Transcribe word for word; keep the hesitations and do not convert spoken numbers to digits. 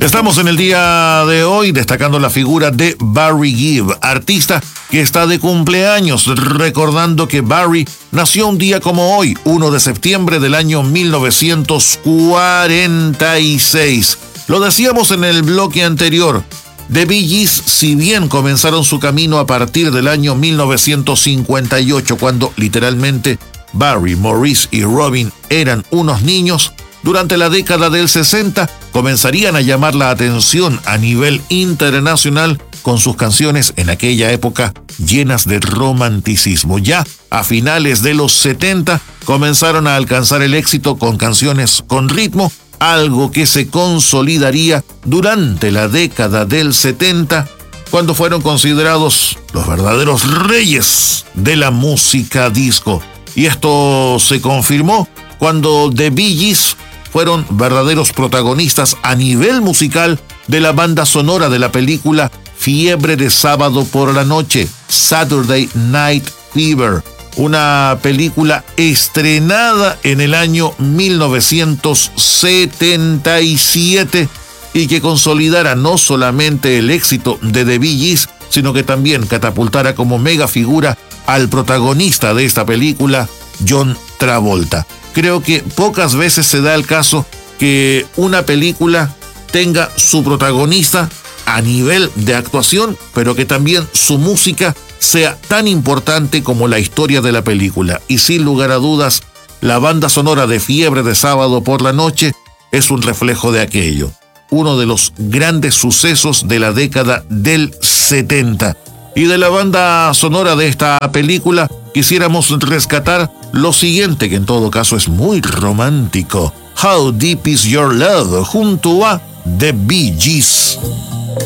Estamos en el día de hoy destacando la figura de Barry Gibb, artista que está de cumpleaños, recordando que Barry nació un día como hoy, primero de septiembre del año mil novecientos cuarenta y seis. Lo decíamos en el bloque anterior, The Bee Gees, si bien comenzaron su camino a partir del año mil novecientos cincuenta y ocho, cuando literalmente Barry, Maurice y Robin eran unos niños, durante la década del sesenta comenzarían a llamar la atención a nivel internacional con sus canciones en aquella época llenas de romanticismo. Ya a finales de los setenta comenzaron a alcanzar el éxito con canciones con ritmo, algo que se consolidaría durante la década del setenta, cuando fueron considerados los verdaderos reyes de la música disco. Y esto se confirmó cuando The Bee Gees fueron verdaderos protagonistas a nivel musical de la banda sonora de la película Fiebre de Sábado por la Noche, Saturday Night Fever, una película estrenada en el año mil novecientos setenta y siete y que consolidara no solamente el éxito de The Bee Gees, sino que también catapultara como mega figura al protagonista de esta película, John Travolta. Creo que pocas veces se da el caso que una película tenga su protagonista a nivel de actuación, pero que también su música sea tan importante como la historia de la película. Y sin lugar a dudas, la banda sonora de Fiebre de Sábado por la Noche es un reflejo de aquello. Uno de los grandes sucesos de la década del setenta. Y de la banda sonora de esta película quisiéramos rescatar lo siguiente, que en todo caso es muy romántico. How Deep Is Your Love, junto a The Bee Gees.